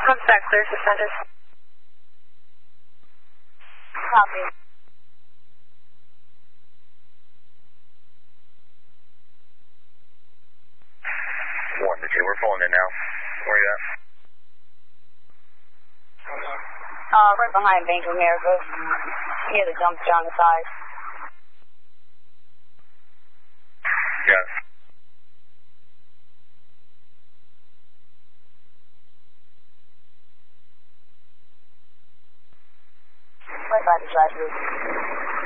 Contact clear, suspended. Copy. 1 to 2, we're pulling in now. Where are you at? Right behind Bank of America. Near the dumpster on the side. Yes. Right by the drive-thru.